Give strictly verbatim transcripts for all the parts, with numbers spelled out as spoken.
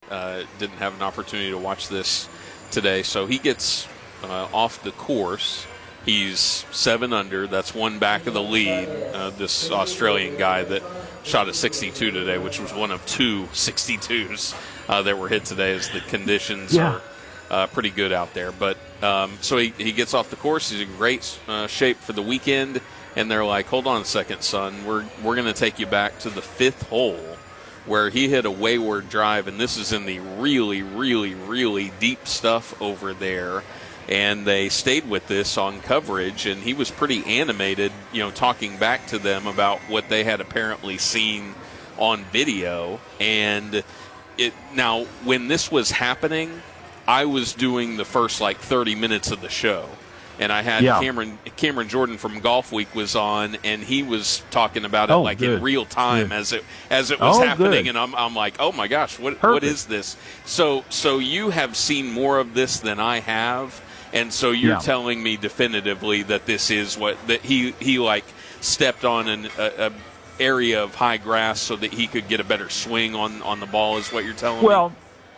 uh, didn't have an opportunity to watch this today. So he gets uh, off the course. He's seven under. That's one back of the lead. Uh, this Australian guy that shot a sixty-two today, which was one of two sixty-twos uh, that were hit today, as the conditions yeah. are uh, pretty good out there. But um, so he, he gets off the course. He's in great uh, shape for the weekend. And they're like, hold on a second, son. We're we're going to take you back to the fifth hole, where he hit a wayward drive, and this is in the really, really, really deep stuff over there. And they stayed with this on coverage, and he was pretty animated, you know, talking back to them about what they had apparently seen on video. And it now, when this was happening, I was doing the first, like, thirty minutes of the show. And I had yeah. Cameron Cameron Jordan from Golf Week was on, and he was talking about it oh, like good. in real time good. as it as it was oh, happening. Good. And I'm I'm like, oh my gosh, what Perfect. what is this? So so you have seen more of this than I have, and so you're yeah. telling me definitively that this is what that he he like stepped on an a, a area of high grass so that he could get a better swing on on the ball, is what you're telling well, me.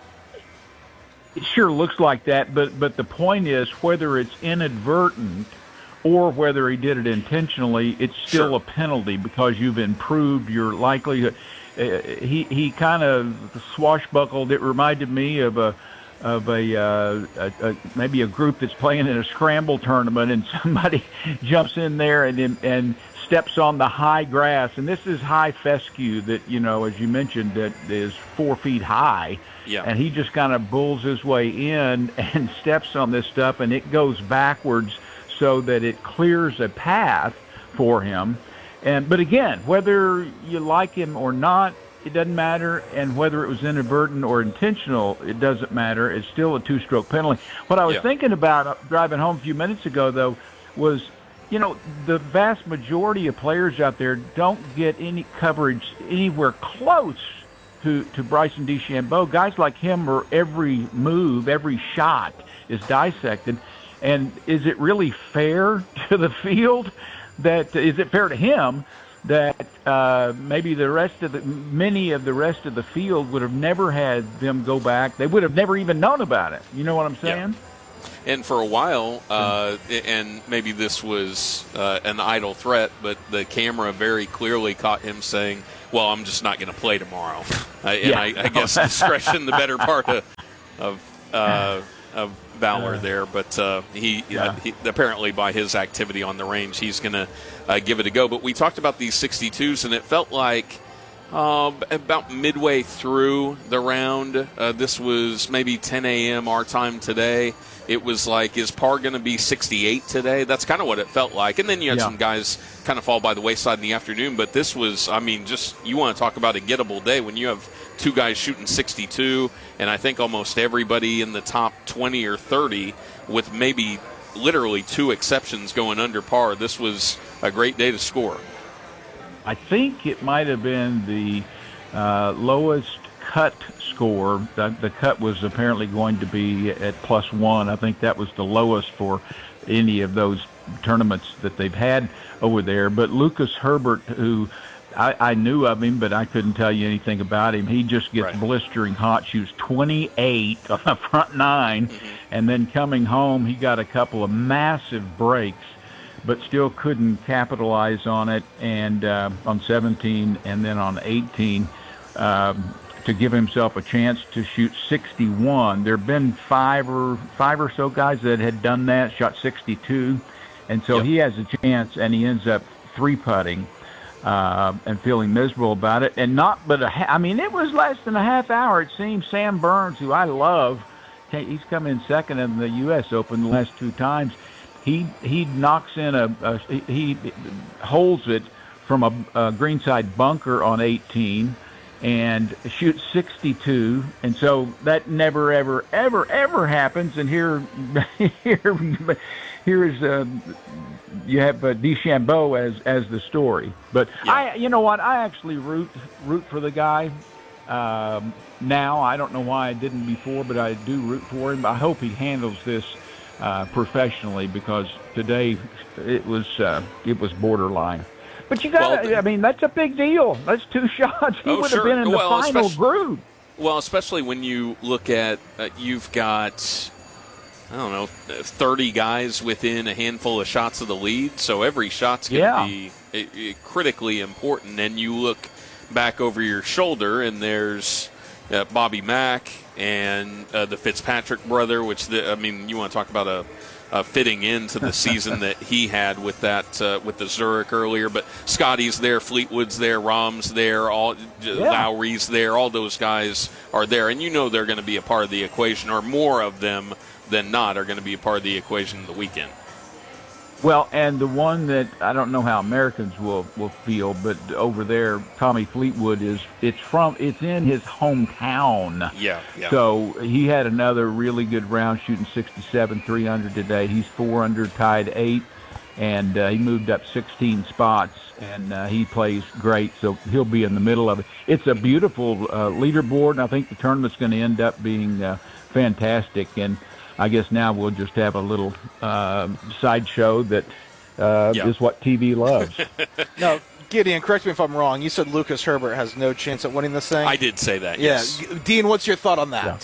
It sure looks like that, but but the point is, whether it's inadvertent or whether he did it intentionally, it's still Sure. a penalty, because you've improved your likelihood. Uh, he he kind of swashbuckled. It reminded me of a of a, uh, a, a maybe a group that's playing in a scramble tournament, and somebody jumps in there and and steps on the high grass, and this is high fescue that, you know, as you mentioned, that is four feet high. Yeah. And he just kind of bulls his way in and steps on this stuff, and it goes backwards so that it clears a path for him. And but again, whether you like him or not, it doesn't matter, and whether it was inadvertent or intentional, it doesn't matter. It's still a two-stroke penalty. What I was Yeah. thinking about driving home a few minutes ago, though, was, you know, the vast majority of players out there don't get any coverage anywhere close to, to Bryson DeChambeau. Guys like him, are every move, every shot is dissected. And is it really fair to the field? That is it fair to him that uh, maybe the rest of the many of the rest of the field would have never had them go back? They would have never even known about it. You know what I'm saying? Yeah. And for a while, uh, and maybe this was uh, an idle threat, but the camera very clearly caught him saying, well, I'm just not going to play tomorrow. Uh, and Yeah. I, I guess discretion, the better part of of, uh, of valor Uh, there. But uh, he, yeah. uh, he apparently, by his activity on the range, he's going to uh, give it a go. But we talked about these sixty-twos, and it felt like uh, about midway through the round, uh, this was maybe ten a.m. our time today. It was like, is par going to be sixty-eight today? That's kind of what it felt like. And then you had Yeah. some guys kind of fall by the wayside in the afternoon. But this was, I mean, just you want to talk about a gettable day when you have two guys shooting sixty-two, and I think almost everybody in the top twenty or thirty, with maybe literally two exceptions, going under par. This was a great day to score. I think it might have been the uh, lowest cut score. The, the cut was apparently going to be at plus one. I think that was the lowest for any of those tournaments that they've had over there. But Lucas Herbert, who I, I knew of him, but I couldn't tell you anything about him. He just gets Right. blistering hot, shoots twenty-eight on the front nine, Mm-hmm. and then coming home, he got a couple of massive breaks, but still couldn't capitalize on it, and uh, on seventeen and then on eighteen, um, to give himself a chance to shoot sixty-one. There have been five or five or so guys that had done that, shot sixty-two, and so Yep. he has a chance, and he ends up three-putting uh, and feeling miserable about it. And not but a ha- I mean, it was less than a half hour. It seems Sam Burns, who I love, he's come in second in the U S Open the last two times. He he knocks in a, a he holds it from a, a greenside bunker on eighteen and shoots sixty-two, and so that never ever ever ever happens. And here here here is uh, you have uh, DeChambeau as as the story. But Yeah. I you know what, I actually root root for the guy. Um, now I don't know why I didn't before, but I do root for him. I hope he handles this uh, professionally, because today it was uh, it was borderline. But you got to, Well, I mean, that's a big deal. That's two shots. He Oh, would sure. have been in the Well, final especially- group. Well, especially when you look at uh, you've got, I don't know, thirty guys within a handful of shots of the lead, so every shot's going to Yeah. be it, it, critically important. And you look back over your shoulder, and there's uh, Bobby Mack and uh, the Fitzpatrick brother, which, the, I mean, you want to talk about a, a fitting into the season that he had with that uh, with the Zurich earlier. But Scotty's there, Fleetwood's there, Rom's there, all Yeah. Lowry's there. All those guys are there, and you know they're going to be a part of the equation, or more of them than not are going to be a part of the equation the weekend. Well, and the one that I don't know how Americans will, will feel, but over there, Tommy Fleetwood is it's from it's in his hometown. Yeah, yeah. So he had another really good round, shooting sixty-seven, three hundred today. He's four under, tied eight, and uh, he moved up sixteen spots, and uh, he plays great. So he'll be in the middle of it. It's a beautiful uh, leaderboard, and I think the tournament's going to end up being uh, fantastic. And I guess now we'll just have a little uh, sideshow that uh, Yeah. is what T V loves. No, Gideon, correct me if I'm wrong. You said Lucas Herbert has no chance at winning this thing? I did say that, Yeah. yes. G- Dean, what's your thought on that?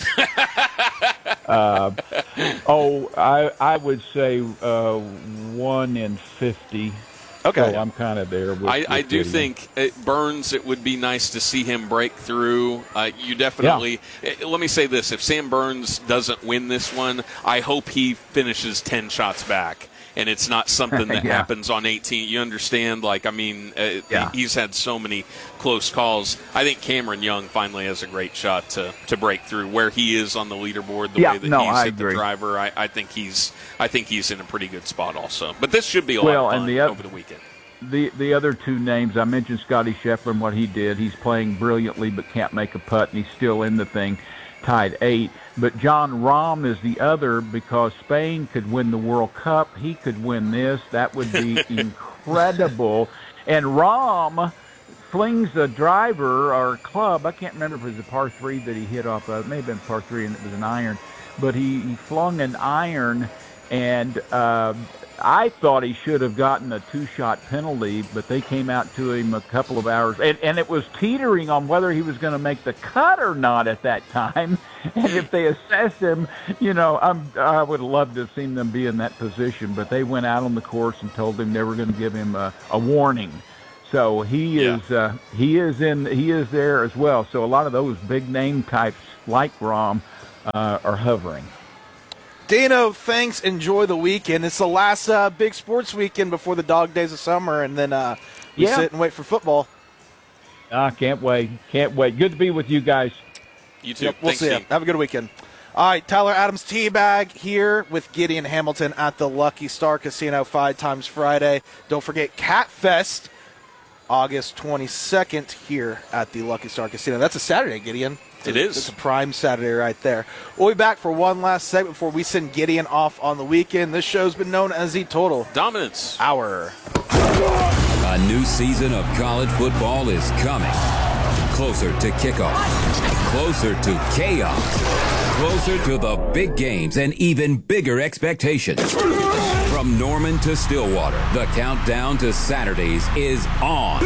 uh, oh, I I would say uh, one in fifty. Okay. So I'm kind of there. With, I, with I do Gideon. think it, Burns, it would be nice to see him break through. Uh, you definitely, eh, let me say this, if Sam Burns doesn't win this one, I hope he finishes ten shots back. And it's not something that Yeah. happens on eighteen. You understand? Like, I mean, uh, Yeah. he's had so many close calls. I think Cameron Young finally has a great shot to, to break through. Where he is on the leaderboard, the Yeah, way that no, he's I hit agree. the driver, I, I think he's I think he's in a pretty good spot also. But this should be a Well, lot of and fun the oth- over the weekend. The the other two names, I mentioned Scotty Scheffler and what he did. He's playing brilliantly but can't make a putt, and he's still in the thing, tied eight. But John Rahm is the other because Spain could win the World Cup. He could win this. That would be incredible. And Rahm flings a driver or club. I can't remember if it was a par three that he hit off of. It may have been par three, and it was an iron. But he, he flung an iron, and uh, I thought he should have gotten a two-shot penalty, but they came out to him a couple of hours, and, and it was teetering on whether he was going to make the cut or not at that time. And if they assessed him, you know, I'm, I would have loved to have seen them be in that position, but they went out on the course and told him they were going to give him a, a warning. So he Yeah. is uh, he is in he is there as well. So a lot of those big name types like Rahm uh, are hovering. Dano, thanks. Enjoy the weekend. It's the last uh, big sports weekend before the dog days of summer, and then uh, we Yeah. sit and wait for football. I can't wait. Can't wait. Good to be with you guys. You too. Yep, we'll Thanks, see you. Dean. Have a good weekend. All right, Tyler Adams Teabag here with Gideon Hamilton at the Lucky Star Casino five times Friday. Don't forget Cat Fest, August twenty-second here at the Lucky Star Casino. That's a Saturday, Gideon. It is. It's a prime Saturday right there. We'll be back for one last segment before we send Gideon off on the weekend. This show's been known as the Total Dominance. Hour. A new season of college football is coming. Closer to kickoff. Closer to chaos. Closer to the big games and even bigger expectations. From Norman to Stillwater, the countdown to Saturdays is on.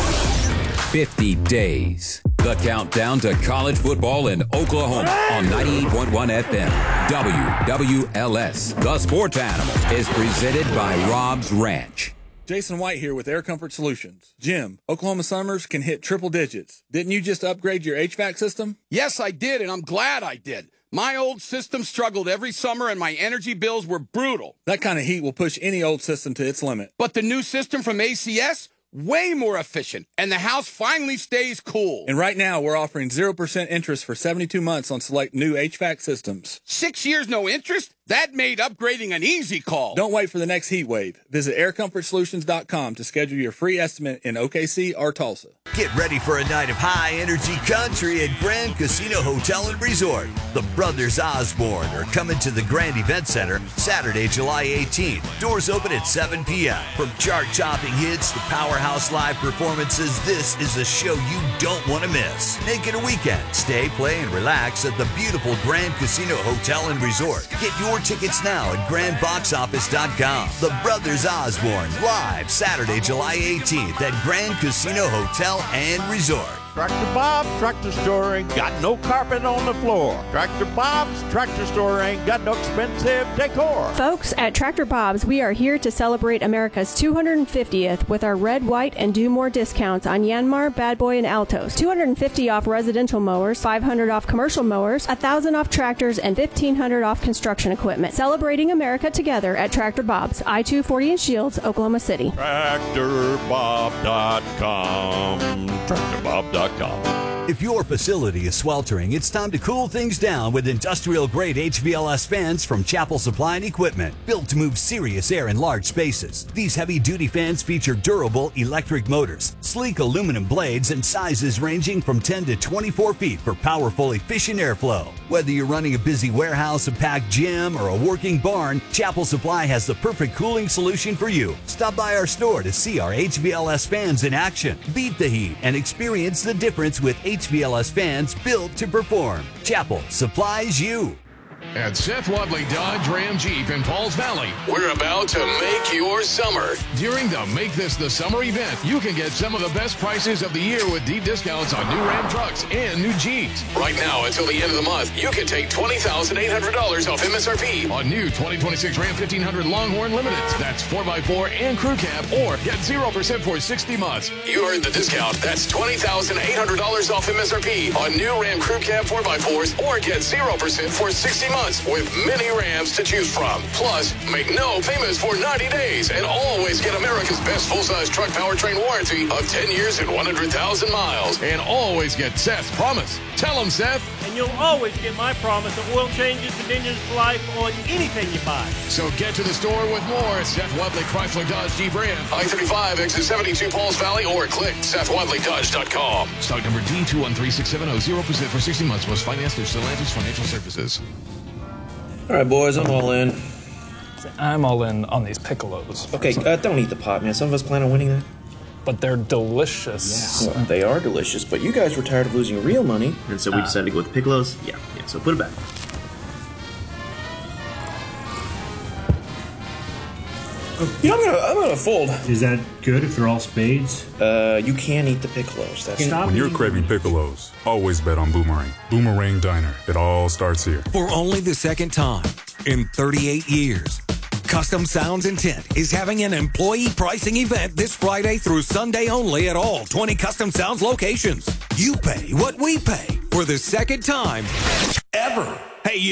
fifty days. The countdown to college football in Oklahoma on ninety-eight point one F M. W W L S. The Sports Animal is presented by Rob's Ranch. Jason White here with Air Comfort Solutions. Jim, Oklahoma summers can hit triple digits. Didn't you just upgrade your H V A C system? Yes, I did, and I'm glad I did. My old system struggled every summer, and my energy bills were brutal. That kind of heat will push any old system to its limit. But the new system from A C S, way more efficient, and the house finally stays cool. And right now, we're offering zero percent interest for seventy-two months on select new H V A C systems. Six years no interest? That made upgrading an easy call. Don't wait for the next heat wave. Visit air comfort solutions dot com to schedule your free estimate in O K C or Tulsa. Get ready for a night of high-energy country at Grand Casino Hotel and Resort. The Brothers Osborne are coming to the Grand Event Center Saturday, July eighteenth. Doors open at seven p.m. From chart-topping hits to powerhouse live performances, this is a show you don't want to miss. Make it a weekend. Stay, play, and relax at the beautiful Grand Casino Hotel and Resort. Get your tickets now at grand box office dot com. The Brothers Osborne, live Saturday, July eighteenth at Grand Casino Hotel and Resort. Tractor Bob's Tractor Store ain't got no carpet on the floor. Tractor Bob's Tractor Store ain't got no expensive decor. Folks, at Tractor Bob's, we are here to celebrate America's two hundred fiftieth with our red, white, and do more discounts on Yanmar, Bad Boy, and Altos. two hundred fifty off residential mowers, five hundred off commercial mowers, one thousand off tractors, and fifteen hundred off construction equipment. Celebrating America together at Tractor Bob's, I two forty in Shields, Oklahoma City. Tractor Bob dot com. Tractor Bob dot com. If your facility is sweltering, it's time to cool things down with industrial-grade H V L S fans from Chapel Supply and Equipment, built to move serious air in large spaces. These heavy-duty fans feature durable electric motors, sleek aluminum blades, and sizes ranging from ten to twenty-four feet for powerful, efficient airflow. Whether you're running a busy warehouse, a packed gym, or a working barn, Chapel Supply has the perfect cooling solution for you. Stop by our store to see our H V L S fans in action. Beat the heat and experience the difference with H V L S fans built to perform. Chapel supplies you. At Seth Wadley Dodge Ram Jeep in Pauls Valley, we're about to make your summer. During the Make This the Summer event, you can get some of the best prices of the year with deep discounts on new Ram trucks and new Jeeps. Right now, until the end of the month, you can take twenty thousand eight hundred dollars off M S R P on new twenty twenty-six Ram fifteen hundred Longhorn Limiteds. That's four by four and crew cab, or get zero percent for sixty months. You heard the discount. That's twenty thousand eight hundred dollars off M S R P on new Ram crew cab four by fours, or get zero percent for sixty months. With many Rams to choose from. Plus, make no payments for ninety days and always get America's best full-size truck powertrain warranty of ten years and one hundred thousand miles. And always get Seth's promise. Tell him, Seth. And you'll always get my promise of oil changes, convenience for life on anything you buy. So get to the store with more at Seth Wadley Chrysler Dodge Jeep Ram. I thirty-five, exit seventy-two, Pauls Valley, or click Seth Wadley Dodge dot com. Stock number D two one three six seven zero, zero percent for sixty months. Was financed through Stellantis Financial Services. All right, boys, I'm all in. I'm all in on these piccolos. Okay, uh, don't eat the pot, man. Some of us plan on winning that. But they're delicious. Yeah. Well, they are delicious, but you guys were tired of losing real money. And so we Uh, decided to go with the piccolos. Yeah, yeah, so put it back. You know, I'm gonna, I'm gonna fold. Is that good if they're all spades? Uh, you can eat the piccolos. That's When you're craving piccolos, always bet on Boomerang. Boomerang Diner. It all starts here. For only the second time in thirty-eight years, Custom Sounds Intent is having an employee pricing event this Friday through Sunday only at all twenty Custom Sounds locations. You pay what we pay for the second time ever. Hey, you